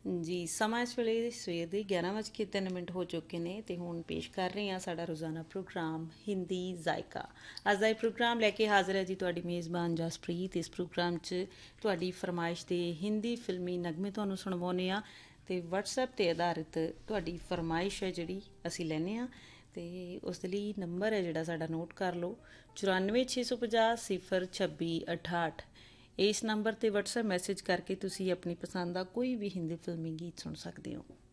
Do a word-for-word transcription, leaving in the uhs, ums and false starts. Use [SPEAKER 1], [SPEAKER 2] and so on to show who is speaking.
[SPEAKER 1] ਜੀ ਸਮਾਂ ਇਸ ਵੇਲੇ ਸਵੇਰ ਦੇ ਗਿਆਰਾਂ ਵੱਜ ਕੇ ਤਿੰਨ ਮਿੰਟ ਹੋ ਚੁੱਕੇ ਨੇ ਅਤੇ ਹੁਣ ਪੇਸ਼ ਕਰ ਰਹੇ ਹਾਂ ਸਾਡਾ ਰੋਜ਼ਾਨਾ ਪ੍ਰੋਗਰਾਮ ਹਿੰਦੀ ਜ਼ਾਇਕਾ। ਅੱਜ ਦਾ ਇਹ ਪ੍ਰੋਗਰਾਮ ਲੈ ਕੇ ਹਾਜ਼ਰ ਹੈ ਜੀ ਤੁਹਾਡੀ ਮੇਜ਼ਬਾਨ ਜਸਪ੍ਰੀਤ। ਇਸ ਪ੍ਰੋਗਰਾਮ 'ਚ ਤੁਹਾਡੀ ਫਰਮਾਇਸ਼ ਦੇ ਹਿੰਦੀ ਫਿਲਮੀ ਨਗਮੇ ਤੁਹਾਨੂੰ ਸੁਣਵਾਉਂਦੇ ਹਾਂ ਅਤੇ ਵਟਸਐਪ 'ਤੇ ਆਧਾਰਿਤ ਤੁਹਾਡੀ ਫਰਮਾਇਸ਼ ਹੈ ਜਿਹੜੀ ਅਸੀਂ ਲੈਂਦੇ ਹਾਂ ਅਤੇ ਉਸ ਦੇ ਲਈ ਨੰਬਰ ਹੈ ਜਿਹੜਾ ਸਾਡਾ ਨੋਟ ਕਰ ਲਓ ਚੁਰਾਨਵੇਂ ਛੇ ਸੌ ਪੰਜਾਹ ਸਿਫਰ ਛੱਬੀ ਅਠਾਹਠ। ਇਸ ਨੰਬਰ 'ਤੇ ਵਟਸਐਪ ਮੈਸੇਜ ਕਰਕੇ ਤੁਸੀਂ ਆਪਣੀ ਪਸੰਦ ਦਾ ਕੋਈ ਵੀ ਹਿੰਦੀ ਫਿਲਮੀ ਗੀਤ ਸੁਣ ਸਕਦੇ ਹੋ।